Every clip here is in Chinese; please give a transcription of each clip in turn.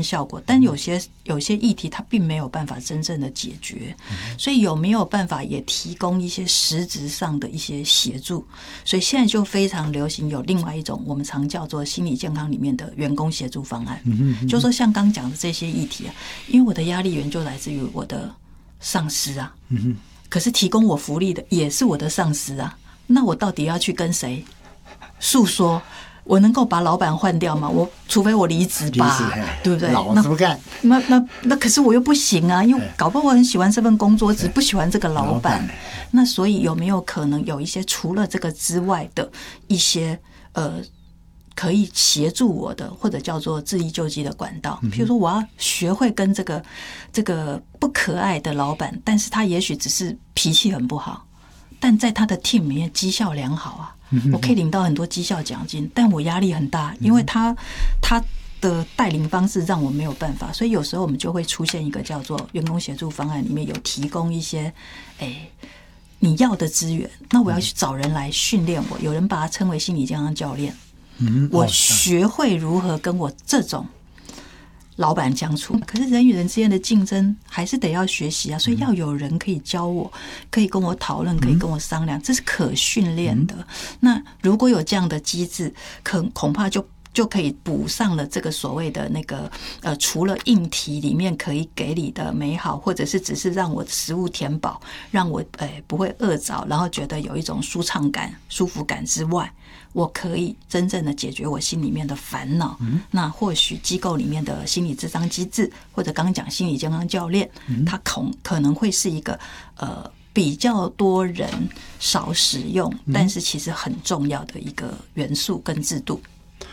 生效果，但有些议题它并没有办法真正的解决，所以有没有办法也提供一些实质上的一些协助？所以现在就非常流行有另外一种我们常叫做心理健康里面的员工协助方案，就是说像刚讲的这些议题啊，因为我的压力源就来自于我的上司啊，可是提供我福利的也是我的上司啊，那我到底要去跟谁诉说？我能够把老板换掉吗？除非我离职吧，对不对？ 老子不干。 那可是我又不行啊，因为搞不好我很喜欢这份工作，只不喜欢这个老板。那所以有没有可能有一些除了这个之外的一些可以协助我的，或者叫做自力救济的管道？譬如说，我要学会跟这个不可爱的老板，但是他也许只是脾气很不好，但在他的 team 里面绩效良好啊。我可以领到很多绩效奖金，但我压力很大，因为他的带领方式让我没有办法，所以有时候我们就会出现一个叫做员工协助方案，里面有提供一些你要的资源，那我要去找人来训练我，有人把它称为心理健康教练，我学会如何跟我这种老板相处，可是人与人之间的竞争还是得要学习啊，所以要有人可以教我，可以跟我讨论，可以跟我商量，这是可训练的。那如果有这样的机制，恐怕就可以补上了这个所谓的那个除了硬题里面可以给你的美好，或者是只是让我食物填饱，让我不会饿着，然后觉得有一种舒畅感、舒服感之外，我可以真正的解决我心里面的烦恼。那或许机构里面的心理咨商机制，或者刚刚讲心理健康教练，它可能会是一个比较多人少使用，但是其实很重要的一个元素跟制度。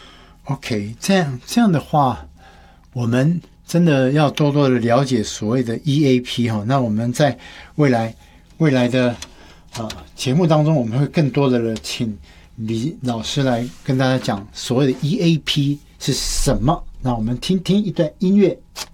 OK， 这样的话，我们真的要多多的了解所谓的 EAP 哈。那我们在未来的节目当中，我们会更多的请李老师来跟大家讲所谓的 EAP 是什么。那我们听一段音乐。